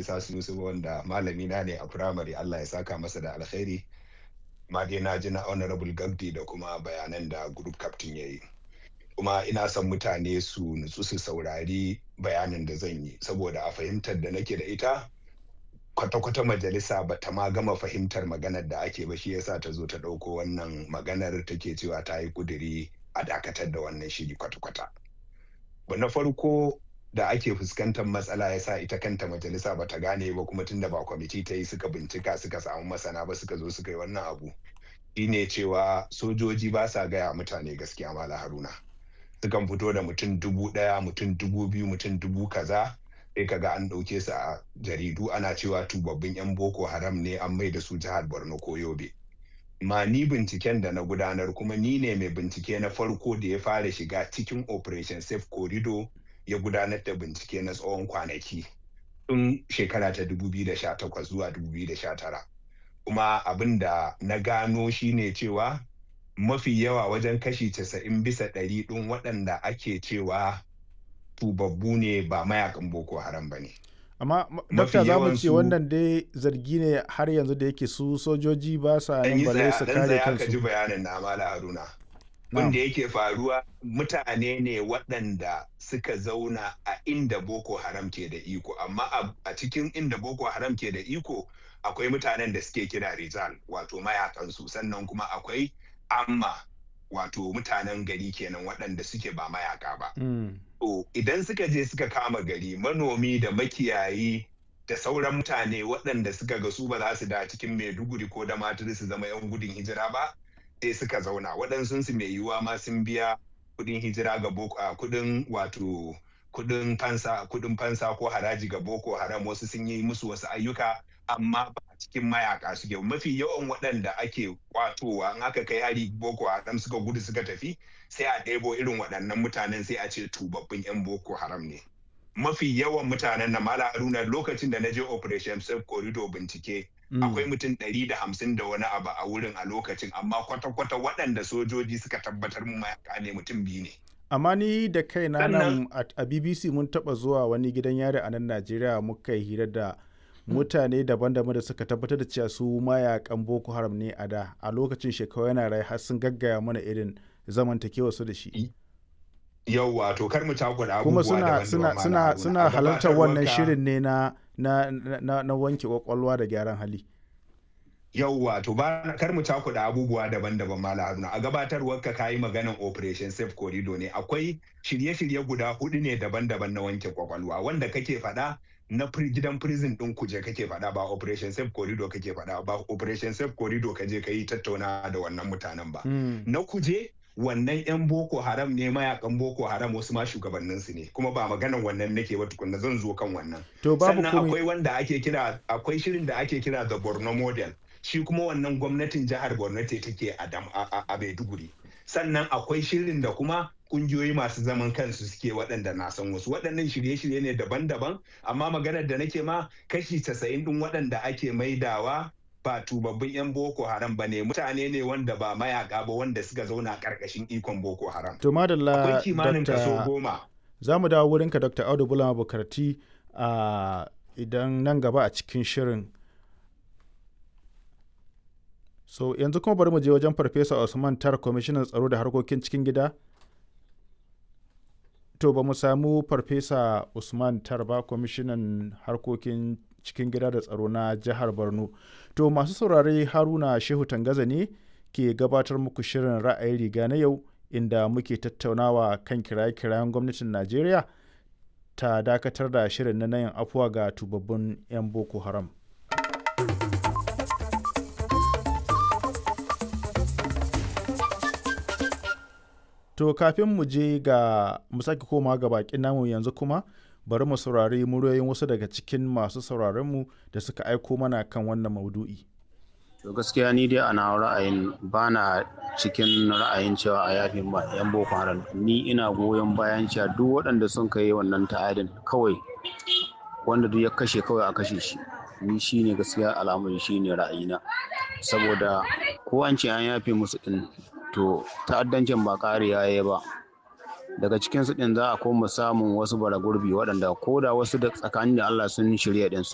Isa Sunusi wanda malami na ne a firamare, Allah ya saka masa da alkhairi. Ma dai na ji na Honorable Gabdi da kuma bayanan da group captain ya yi. Kuma ina son mutane su nutsu su saurari bayanin da zan yi, saboda a fahimtar da nake da ita kwata-kwata majalisa ba ta ma gama fahimtar maganar da ake ba, shi yasa ta zo ta ɗauko wannan maganar take cewa ta yi ƙuduri a dakatar da wannan shiri kwata-kwata. Na farko da ake fuskantar matsala ya sa ita kanta majalisa ba ta gane ba, kuma tunda ba kwamiti ta yi suka bincika suka samu masana ba suka zo suka yi wannan abu, shine cewa sojoji ba sa gaya mutane gaskiya Malam Haruna. Sukan fito da mutum 1000, mutum 2000, mutum 1000 kaza, sai kaga an ɗauke su a jaridu ana cewa tubabbin 'yan Boko Haram ne, an mai da su jihar Borno ko Yobe. Ma ni binciken da na gudanar, kuma ni ne mai bincike na farko da ya fara shiga cikin Operation Safe Corridor ya gudanar da bincike na tsawon kwanaki tun shekara ta 2018 zuwa 2019. Kuma abin da na gano shine cewa mafi yawa wajen kashi 90% ɗin waɗanda ake cewa tubabbu ne ba mayakan Boko Haram ba ne. Amma Dokta, za mu ce wannan dai zargi ne har yanzu da yake su sojoji ba sa nan balle su kare kansu. Ka ji bayanin na Malam Haruna. Wanda yake faruwa mutane ne waɗanda suka zauna a inda Boko Haram ke da iko, amma a cikin inda Boko Haram ke da iko akwai mutanen da suke kira Rizal, wato mayakansu, sannan kuma akwai Amma, wato mutanen gari kenan waɗanda suke ba mayaka ba. To idan suka je suka kama gari, manomi da makiyayi da sauran mutane waɗanda suka ga su ba za su da cikin Maiduguri ko da Damaturu su zama 'yan gudun hijira ba, sai suka zauna. Waɗansu su mai yiwuwa ma sun biya kuɗin hijira ga kuɗin fansa ko haraji ga Boko Haram, wasu sun yi musu wasu ayyuka, amma ba a cikin mayaka suke. Mafi yawan waɗanda ake kwatowa in aka kai hari Boko Haram suka gudu suka tafi, sai a ɗebo irin waɗannan mutanen sai a ce tubabbin 'yan Boko Haram ne. Mafi yawan mutanen na Malam Haruna, lokacin da na je Operation Safe Corridor bincike, akwai mutum 150 da wani abu a wurin a lokacin, amma kwata-kwata waɗanda sojoji suka tabbatar mu mayaka ne mutum 2 ne. Amma ni da kaina nan a BBC mun taɓa zuwa wani gidan yari a nan Najeriya, muka yi hira da mutane daban-daban da suka tabbatar da cewa su mayakan Boko Haram ne a da, a lokacin shekaru yana rai, har sun gaggaya mana irin zamantakewa su da shi. Yauwa, to kar mu cakuɗa abubuwa daban-daban. Kuma suna halartar wannan shirin ne na wanke kwakwalwa da gyaran hali. Yauwa, to kar mu cakuɗa abubuwa daban-daban Malam Haruna. A gabatarwar ka yi maganan Operation Safe Corridor ne. Akwai shirye-shirye guda 4 ne daban-daban na wanke kwakwalwa, wanda kake faɗa na gidan prison ɗin Kuje kake faɗa, ba Operation Safe Corridor kake faɗa ba. Operation Safe Corridor ka je ka yi tattauna da wannan mutanen ba. Na Kuje wannan 'yan Boko Haram ne, mayakan Boko Haram, wasu ma shugabanninsu ne, kuma ba maganan wannan nake ba tukunna, zan zo kan wannan. Sannan akwai shirin da ake kira the Borno Model, shi kuma wannan gwamnatin jihar Borno ce take a Maiduguri. Sannan akwai shirin da kuma kungiyoyi masu zaman kansu suke, waɗanda na san wasu. Waɗannan shirye-shirye ne daban-daban, amma maganar da nake ma kashi 90 ɗin waɗanda ake maidawa ba tubabbin 'yan Boko Haram ba ne, mutane ne wanda ba mayaka ba, wanda suka zauna ƙarƙashin ikon Boko Haram. To madalla, akwai kimanin kaso 10. Za mu dawo wurinka Dr. Audu Bulama Bukarti idan nan gaba a cikin shirin. So yanzu kuma bari mu je wajen Farfesa Usman Tar, kwamishinan tsaro da harkokin cikin gida. To ba mu samu Farfesa Usman Tar ba, kwamishinan harkokin cikin gida da tsaro na jihar Borno. To masu saurare, Haruna Shehu Tangaza ne ke gabatar muku shirin ra'ayin riga na yau, inda muke tattaunawa kan kiraye-kirayen gwamnatin Najeriya ta dakatar da shirin na yin afuwa ga tubabbun 'yan Boko Haram. To kafin mu je ga mu sake koma ga bakin namu yanzu, kuma bari mu saurari muryoyin wasu daga cikin masu sauraronmu da suka aiko mana kan wannan maudu'i. To gaskiya ni dai ana ra'ayin bana cikin ra'ayin cewa a yafi ma 'yan Boko Haram. Ni ina goyon bayan cewa duk waɗanda sun kai wannan ta'adin, kawai wanda duk ya kashe kawai a kashe shi. Ni shine gaskiya al'amari, shine ra'ayina, saboda ko an ce an yafe musu din, to ta'addancin ba ƙariya yayi ba. Daga cikin su din za a koma samun wasu bara gurbi waɗanda ko da wasu da tsakanin da Allah sun shirya din